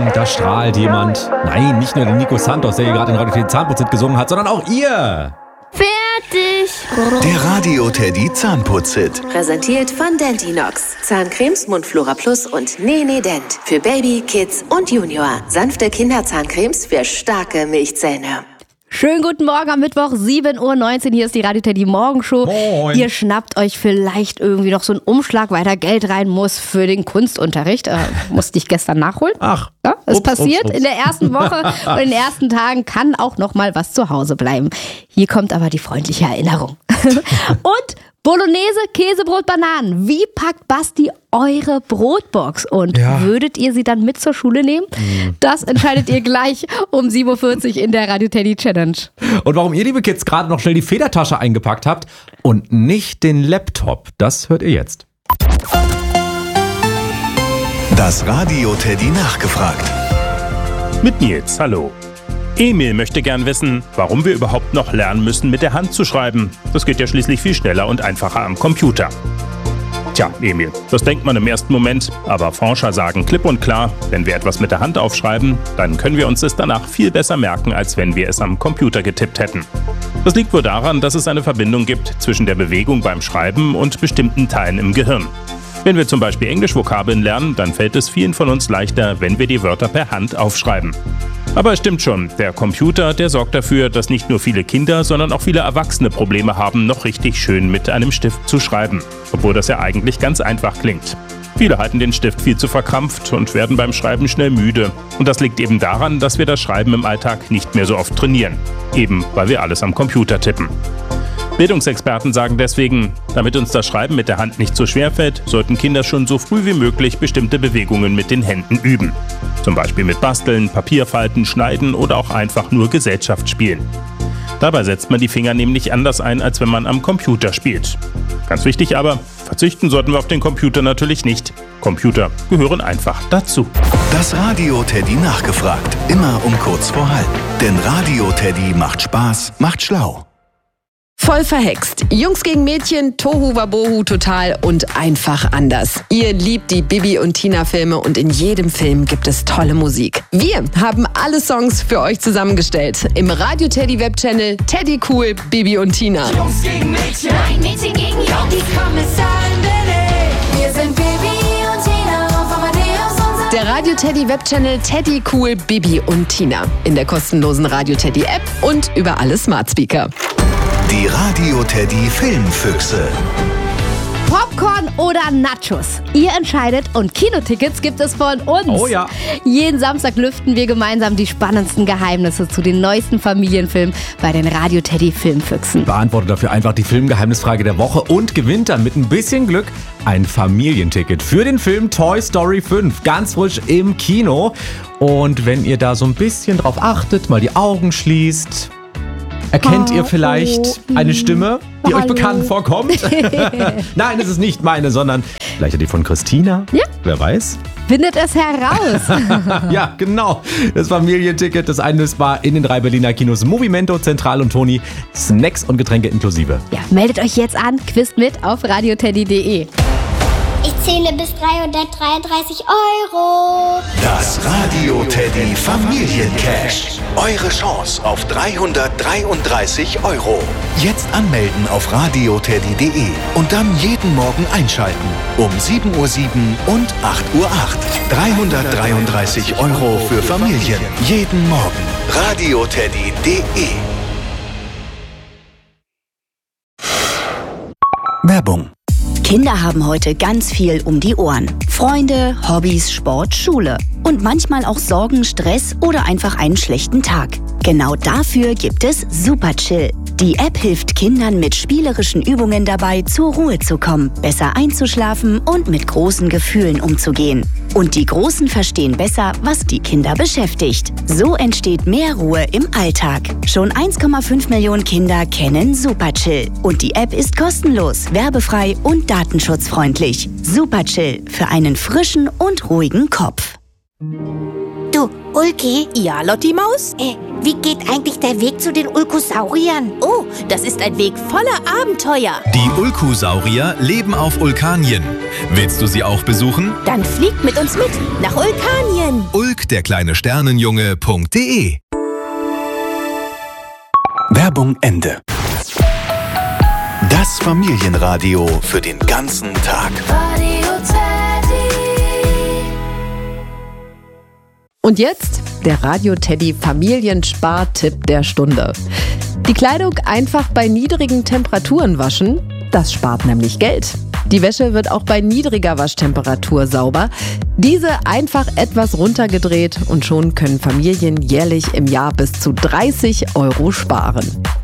da strahlt jemand. Nein, nicht nur der Nico Santos, der hier gerade in Radio Teddy Zahnputzit gesungen hat, sondern auch ihr. Fertig. Der Radio Teddy Zahnputzit. Präsentiert von Dentinox. Zahncremes Mundflora Plus und Nene Dent. Für Baby, Kids und Junior. Sanfte Kinderzahncremes für starke Milchzähne. Schönen guten Morgen am Mittwoch, 7:19 Uhr. Hier ist die Radio Teddy Morgenshow. Moin. Ihr schnappt euch vielleicht irgendwie noch so einen Umschlag, weil da Geld rein muss für den Kunstunterricht. Musste ich gestern nachholen. Ach. Ja, es Ups, passiert ups. in der ersten Woche und in den ersten Tagen kann auch noch mal was zu Hause bleiben. Hier kommt aber die freundliche Erinnerung. Und Bolognese, Käsebrot, Bananen. Wie packt Basti eure Brotbox? Und würdet ihr sie dann mit zur Schule nehmen? Das entscheidet ihr gleich um 7:40 Uhr in der Radio Teddy Challenge. Und warum ihr, liebe Kids, gerade noch schnell die Federtasche eingepackt habt und nicht den Laptop, das hört ihr jetzt. Das Radio Teddy nachgefragt. Mit Nils, hallo. Emil möchte gern wissen, warum wir überhaupt noch lernen müssen, mit der Hand zu schreiben. Das geht ja schließlich viel schneller und einfacher am Computer. Tja, Emil, das denkt man im ersten Moment, aber Forscher sagen klipp und klar, wenn wir etwas mit der Hand aufschreiben, dann können wir uns es danach viel besser merken, als wenn wir es am Computer getippt hätten. Das liegt wohl daran, dass es eine Verbindung gibt zwischen der Bewegung beim Schreiben und bestimmten Teilen im Gehirn. Wenn wir zum Beispiel Englischvokabeln lernen, dann fällt es vielen von uns leichter, wenn wir die Wörter per Hand aufschreiben. Aber es stimmt schon, der Computer, der sorgt dafür, dass nicht nur viele Kinder, sondern auch viele Erwachsene Probleme haben, noch richtig schön mit einem Stift zu schreiben. Obwohl das ja eigentlich ganz einfach klingt. Viele halten den Stift viel zu verkrampft und werden beim Schreiben schnell müde. Und das liegt eben daran, dass wir das Schreiben im Alltag nicht mehr so oft trainieren. Eben, weil wir alles am Computer tippen. Bildungsexperten sagen deswegen, damit uns das Schreiben mit der Hand nicht so schwer fällt, sollten Kinder schon so früh wie möglich bestimmte Bewegungen mit den Händen üben. Zum Beispiel mit Basteln, Papierfalten, Schneiden oder auch einfach nur Gesellschaft spielen. Dabei setzt man die Finger nämlich anders ein, als wenn man am Computer spielt. Ganz wichtig aber, verzichten sollten wir auf den Computer natürlich nicht. Computer gehören einfach dazu. Das Radio Teddy nachgefragt. Immer um kurz vor halb. Denn Radio Teddy macht Spaß, macht schlau. Voll verhext. Jungs gegen Mädchen, Tohu Wabohu total und einfach anders. Ihr liebt die Bibi und Tina Filme und in jedem Film gibt es tolle Musik. Wir haben alle Songs für euch zusammengestellt. Im Radio Teddy Webchannel Teddy Cool, Bibi und Tina. Jungs gegen Mädchen, ein Mädchen gegen Jungs. Die Kommissarin Billy. Wir sind Bibi und Tina von Amadeus und Der Radio Teddy Webchannel Teddy Cool, Bibi und Tina. In der kostenlosen Radio Teddy App und über alle Smart Speaker. Die Radio Teddy Filmfüchse. Popcorn oder Nachos? Ihr entscheidet und Kinotickets gibt es von uns. Oh ja. Jeden Samstag lüften wir gemeinsam die spannendsten Geheimnisse zu den neuesten Familienfilmen bei den Radio Teddy Filmfüchsen. Beantwortet dafür einfach die Filmgeheimnisfrage der Woche und gewinnt dann mit ein bisschen Glück ein Familienticket für den Film Toy Story 5. Ganz frisch im Kino. Und wenn ihr da so ein bisschen drauf achtet, mal die Augen schließt, erkennt ihr vielleicht eine Stimme, die euch bekannt vorkommt? Nein, es ist nicht meine, sondern vielleicht die von Christina. Ja. Wer weiß? Findet es heraus. Ja, genau. Das Familienticket, das einlösbar in den 3 Berliner Kinos Movimento, Zentral und Toni. Snacks und Getränke inklusive. Ja, meldet euch jetzt an, quizt mit auf radioteddy.de. Ich zähle bis 333 €. Das Radio Teddy Familiencash. Eure Chance auf 333 €. Jetzt anmelden auf radioteddy.de und dann jeden Morgen einschalten. Um 7:07 Uhr und 8:08 Uhr. 333 € für Familien. Jeden Morgen. radioteddy.de. Werbung. Kinder haben heute ganz viel um die Ohren. Freunde, Hobbys, Sport, Schule. Und manchmal auch Sorgen, Stress oder einfach einen schlechten Tag. Genau dafür gibt es Super Chill. Die App hilft Kindern mit spielerischen Übungen dabei, zur Ruhe zu kommen, besser einzuschlafen und mit großen Gefühlen umzugehen. Und die Großen verstehen besser, was die Kinder beschäftigt. So entsteht mehr Ruhe im Alltag. Schon 1,5 Millionen Kinder kennen Super Chill. Und die App ist kostenlos, werbefrei und datenschutzfreundlich. Super Chill für einen frischen und ruhigen Kopf. Du, Ulki? Ja, Lotti Maus? Wie geht eigentlich der Weg zu den Ulkosauriern? Oh, das ist ein Weg voller Abenteuer. Die Ulkosaurier leben auf Ulkanien. Willst du sie auch besuchen? Dann fliegt mit uns mit nach Ulkanien. ulkderkleinesternenjunge.de Werbung Ende. Das Familienradio für den ganzen Tag. Radio Teddy. Und jetzt der Radio Teddy Familienspartipp der Stunde. Die Kleidung einfach bei niedrigen Temperaturen waschen, das spart nämlich Geld. Die Wäsche wird auch bei niedriger Waschtemperatur sauber. Diese einfach etwas runtergedreht und schon können Familien jährlich im Jahr bis zu 30 € sparen.